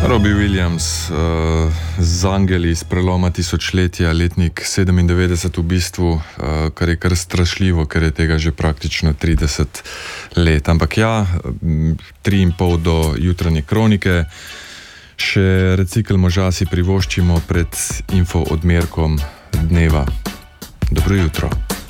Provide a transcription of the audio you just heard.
Robbie Williams z Angeli iz preloma tisočletja, letnik 97 v bistvu, kar je kar strašljivo, ker je tega že praktično 30 let. Ampak ja, 3,5 do jutranje kronike. Še Recikel moža si privoščimo pred info odmerkom dneva. Dobro jutro.